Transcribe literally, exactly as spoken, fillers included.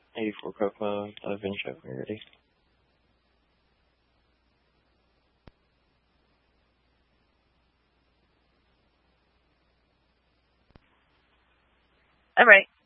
eighty-four Kokomo, I've been show when you're ready. I'm ready.